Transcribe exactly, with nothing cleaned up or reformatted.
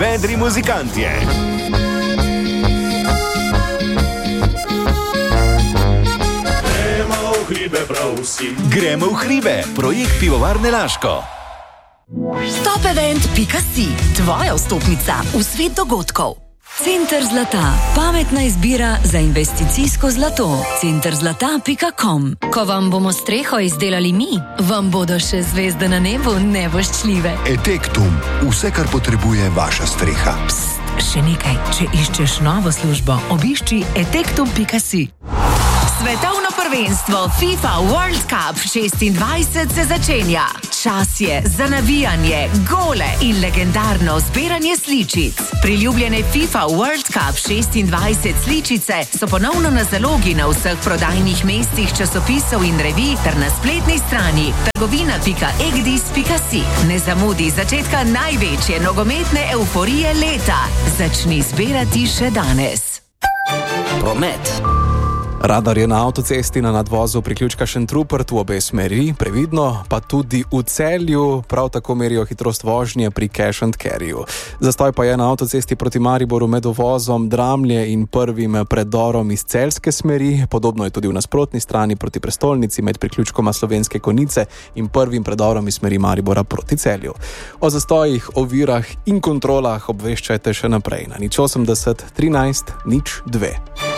vedri muzikantje. Gremo v hribe, prav vsi. Gremo v hribe, projekt Pivovarne Laško. top event pika si, tvoja vstopnica v svet dogodkov. Center zlata, pametna izbira za investicijsko zlato. center zlata pika com. Ko vam bomo streho izdelali mi, vam bodo še zvezde na nebu nevoščljive. Etektum, vse, kar potrebuje vaša streha. Pst, še nekaj, če iščeš novo službo, obišči etektum pika si. Svetovno prvenstvo FIFA World Cup šestindvajset se začenja. Čas je za navijanje, gole in legendarno zbiranje sličic. Priljubljene FIFA World Cup šestindvajset sličice so ponovno na zalogi na vseh prodajnih mestih časopisov in revij ter na spletni strani trgovina pika egdis pika si. Ne zamudi začetka največje nogometne evforije leta. Začni zbirati še danes. Promet. Radar je na avtocesti na nadvozu priključka Šentrupert v obe smeri, previdno, pa tudi v Celju, prav tako merijo hitrost vožnje pri Cash and Carryju. Zastoj pa je na avtocesti proti Mariboru med uvozom Dramlje in prvim predorom iz celjske smeri, podobno je tudi v nasprotni strani proti prestolnici med priključkoma Slovenske Konjice in prvim predorom iz smeri Maribora proti Celju. O zastojih, ovirah in kontrolah obveščajte še naprej na nič osemdeset trinajst nič dve.